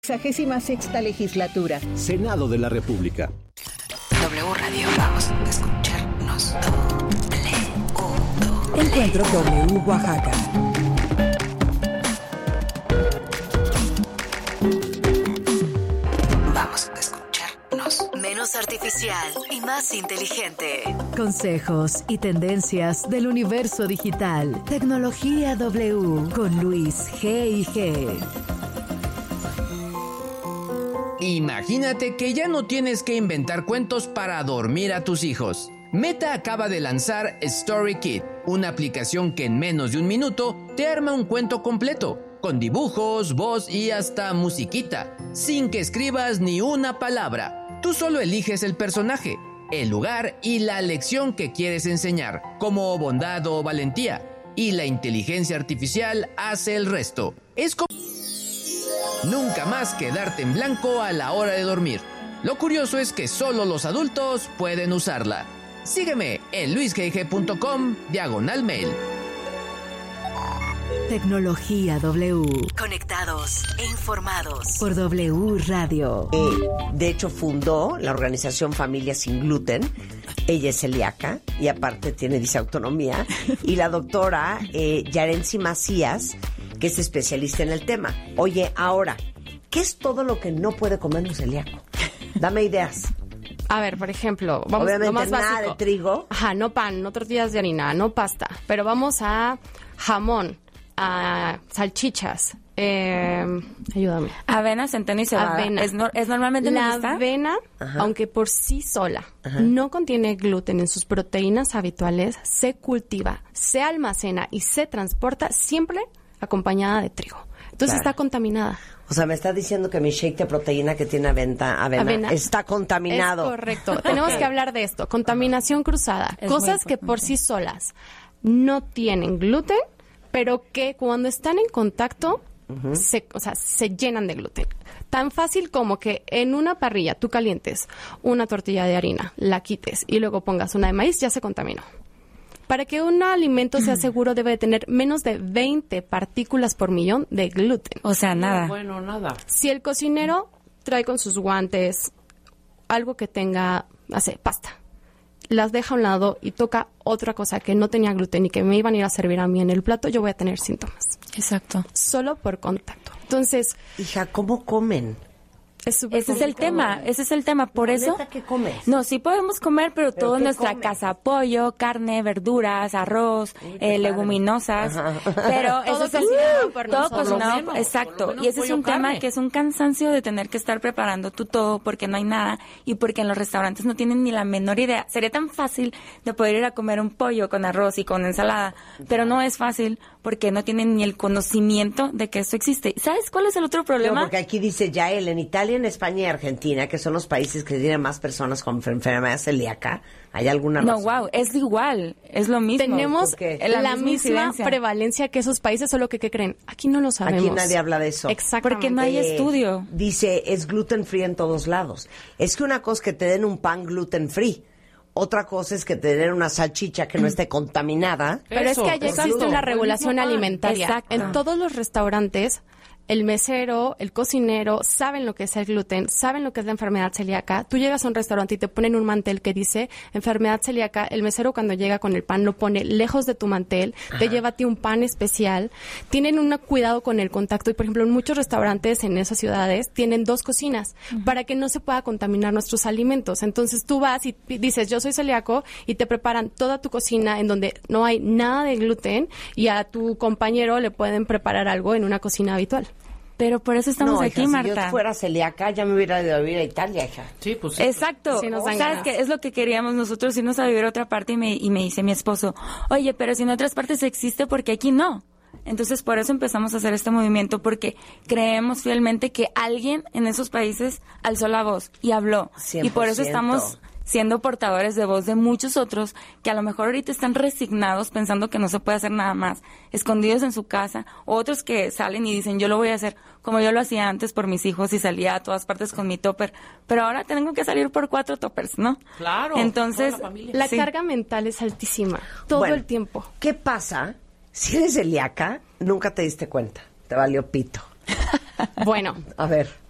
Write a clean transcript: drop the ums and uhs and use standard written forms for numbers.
66ª legislatura. Senado de la República. W Radio, vamos a escucharnos. Encuentro W Oaxaca. Vamos a escucharnos. Menos artificial y más inteligente. Consejos y tendencias del universo digital. Tecnología W con Luis G.I.G. Imagínate que ya no tienes que inventar cuentos para dormir a tus hijos. Meta acaba de lanzar StoryKit, una aplicación que en menos de un minuto te arma un cuento completo, con dibujos, voz y hasta musiquita, sin que escribas ni una palabra. Tú solo eliges el personaje, el lugar y la lección que quieres enseñar, como bondad o valentía, y la inteligencia artificial hace el resto. Es como nunca más quedarte en blanco a la hora de dormir. Lo curioso es que solo los adultos pueden usarla. Sígueme en luisgg.com/mail. Tecnología W. Conectados e informados Por W Radio. De hecho, fundó la organización Familia Sin Gluten. Ella es celíaca y aparte tiene disautonomía. Y la doctora Yarensi Macías, que es especialista en el tema. Oye, ahora, ¿qué es todo lo que no puede comer un celíaco? Dame ideas. A ver, por ejemplo, vamos obviamente lo más nada básico. De trigo. Ajá, no pan, no tortillas de harina, no pasta. Pero vamos a jamón, a salchichas. Ayúdame. Avena, centeno y cebada. Avena. ¿Es normalmente la lista? avena, aunque por sí sola no contiene gluten en sus proteínas habituales, se cultiva, se almacena y se transporta siempre acompañada de trigo. Entonces está contaminada. O sea, me está diciendo que mi shake de proteína que tiene avena está contaminado. Es correcto. Tenemos que hablar de esto. Contaminación cruzada. Cosas que por sí solas no tienen gluten, pero que cuando están en contacto se llenan de gluten. Tan fácil como que en una parrilla tú calientes una tortilla de harina, la quites y luego pongas una de maíz, ya se contaminó. Para que un alimento sea seguro debe de tener menos de 20 partículas por millón de gluten. O sea, nada. Bueno, nada. Si el cocinero trae con sus guantes algo que tenga, pasta, las deja a un lado y toca otra cosa que no tenía gluten y que me iban a ir a servir a mí en el plato, yo voy a tener síntomas. Exacto. Solo por contacto. Entonces, hija, ¿cómo comen? Ese es el tema, por eso. ¿Qué comes? No, sí podemos comer, pero todo en nuestra casa, pollo, carne, verduras, arroz, leguminosas, pero todo eso cocinado por todo nosotros. cocinado, exacto, y ese es un tema que es un cansancio de tener que estar preparando tú todo porque no hay nada y porque en los restaurantes no tienen ni la menor idea. Sería tan fácil de poder ir a comer un pollo con arroz y con ensalada, pero no es fácil porque no tienen ni el conocimiento de que esto existe. ¿Sabes cuál es el otro problema? No, porque aquí dice Yael, en Italia, en España y Argentina, que son los países que tienen más personas con enfermedad celíaca, ¿hay alguna razón? No, es igual, es lo mismo. Tenemos la misma prevalencia que esos países, solo que, ¿qué creen? Aquí no lo sabemos. Aquí nadie habla de eso. Exactamente. Porque no hay estudio. Dice, es gluten free en todos lados. Es que una cosa es que te den un pan gluten free. Otra cosa es que te den una salchicha que no esté contaminada. Pero es que allá existe una regulación alimentaria. Exacto. En todos los restaurantes, el mesero, el cocinero, saben lo que es el gluten, saben lo que es la enfermedad celíaca. Tú llegas a un restaurante y te ponen un mantel que dice enfermedad celíaca. El mesero cuando llega con el pan lo pone lejos de tu mantel, te lleva a ti un pan especial. Tienen un cuidado con el contacto y, por ejemplo, en muchos restaurantes en esas ciudades tienen 2 cocinas para que no se pueda contaminar nuestros alimentos. Entonces tú vas y dices, yo soy celíaco, y te preparan toda tu cocina en donde no hay nada de gluten y a tu compañero le pueden preparar algo en una cocina habitual. Pero por eso estamos aquí, hija, Marta. Si yo fuera celíaca, ya me hubiera ido a vivir a Italia, hija. Sí, pues sí. Exacto. Sí, nos dan ¿Sabes ganas. qué? Es lo que queríamos nosotros, irnos a vivir a otra parte, y me dice mi esposo, oye, pero si en otras partes existe, ¿por qué aquí no? Entonces, por eso empezamos a hacer este movimiento, porque creemos fielmente que alguien en esos países alzó la voz y habló. 100%. Y por eso estamos siendo portadores de voz de muchos otros que a lo mejor ahorita están resignados pensando que no se puede hacer nada más, escondidos en su casa, otros que salen y dicen, yo lo voy a hacer como yo lo hacía antes por mis hijos y salía a todas partes con mi topper, pero ahora tengo que salir por 4 toppers, ¿no? Claro. Entonces, La carga mental es altísima, todo el tiempo. ¿Qué pasa si eres celíaca, nunca te diste cuenta? Te valió pito. Bueno, A ver.